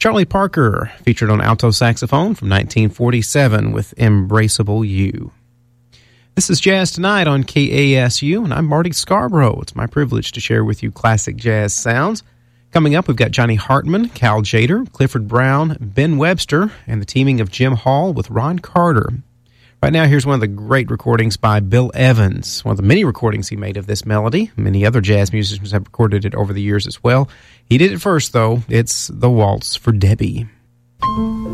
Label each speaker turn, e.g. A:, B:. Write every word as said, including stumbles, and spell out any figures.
A: Charlie Parker, featured on alto saxophone from nineteen forty-seven with Embraceable You. This is Jazz Tonight on K A S U, and I'm Marty Scarborough. It's my privilege to share with you classic jazz sounds. Coming up, we've got Johnny Hartman, Cal Tjader, Clifford Brown, Ben Webster, and the teaming of Jim Hall with Ron Carter. Right now, here's one of the great recordings by Bill Evans, one of the many recordings he made of this melody. Many other jazz musicians have recorded it over the years as well. He did it first, though. It's The Waltz for Debbie.